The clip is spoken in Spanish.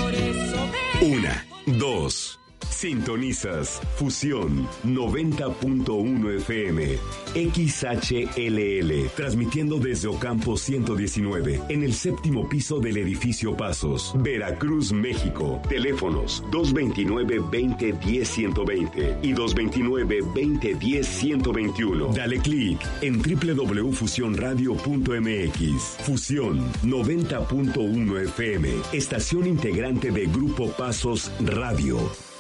Una, dos. Sintonizas Fusión 90.1 FM, XHLL, transmitiendo desde Ocampo 119, en el séptimo piso del edificio Pasos, Veracruz, México. Teléfonos 229-2010-120 y 229-2010-121. Dale clic en www.fusionradio.mx. Fusión 90.1 FM, estación integrante de Grupo Pasos Radio.